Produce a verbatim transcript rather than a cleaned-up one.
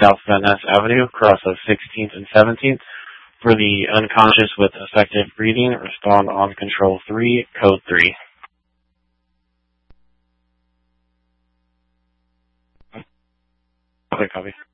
South Van Ness Avenue, cross of sixteenth and seventeenth. For the unconscious with effective breathing, respond on control three, code three. Okay, copy.